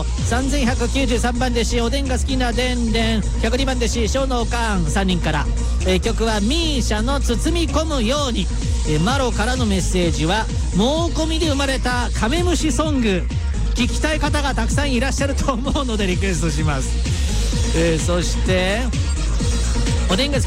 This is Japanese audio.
の3193番弟子おでんが好きなでんでん、102番弟子小のおかん3人から、曲はミーシャの包み込むように。マロからのメッセージは猛込みで生まれたカメムシソング、聞きたい方がたくさんいらっしゃると思うのでリクエストします。そしておでんが